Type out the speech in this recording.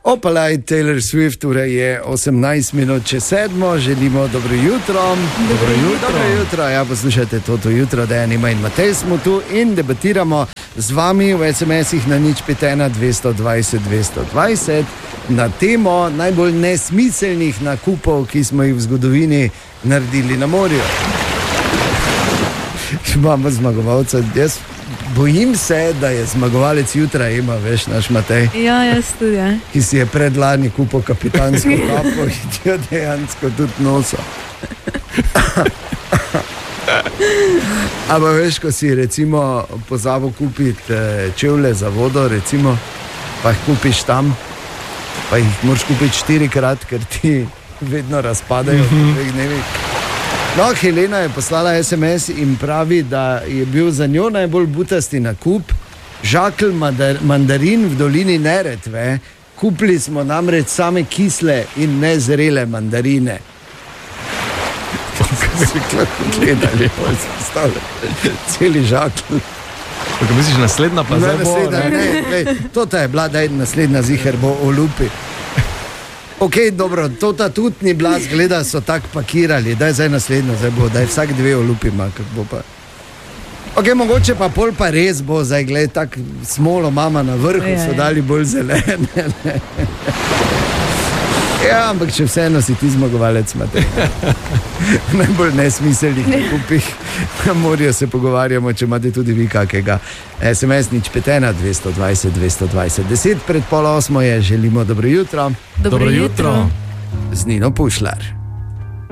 Opalaj, Taylor Swift, ura je 18 minut čez 7, želimo dobro jutro. Dobro jutro, ja, poslušajte to jutro, da je Nima in Matej smo tu in debatiramo z vami v SMS-ih na 051 220 220 na temo najbolj nesmiselnih nakupov, ki smo jih v zgodovini naredili na morju. Imamo zmagovalca, jaz bojim se, da je zmagovalec jutra, ima, veš, naš Matej. Ja, jaz tudi, ja. Ki si je predlani kupil kapitansko kapo in ti jo dejansko tudi noso. Ampak veš, ko si recimo pozabil kupiti čevlje za vodo, recimo, pa jih kupiš tam, pa jih moraš kupiti 4-krat, ker ti vedno razpadajo v dveh dnevih. No, Helena je poslala SMS in pravi, da je bil za njo najbolj butasti nakup žakelj mandarin v dolini Neretve. Kupili smo namreč same kisle in nezrele mandarine. Gledali, celi žakelj. Kako misliš, naslednja pa zdaj bo? To je bila, da je naslednja ziher bo olupi. Ok, dobro, to ta tudi ni bila, zgleda, so tako pakirali, da je zdaj naslednjo, zdaj bo, da je vsak 2 olupi ima, kako bo pa. Ok, mogoče pa pol pa res bo, zdaj gled, tako smolo mama na vrhu, so dali bolj zelene. Ja, ampak če vseeno si ti zmagovalec, Matej. Najbolj nesmiselnih nakupih na morju se pogovarjamo, če imate tudi vi kakega. SMS 051 220 220. 10 pred 7:30 je, želimo dobro jutro. Dobro jutro. Z Nino Pušlar.